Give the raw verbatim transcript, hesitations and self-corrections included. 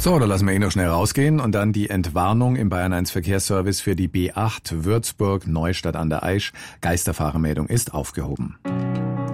So, dann lassen wir ihn noch schnell rausgehen und dann die Entwarnung im Bayern eins Verkehrsservice für die B acht Würzburg Neustadt an der Aisch. Geisterfahrermeldung ist aufgehoben.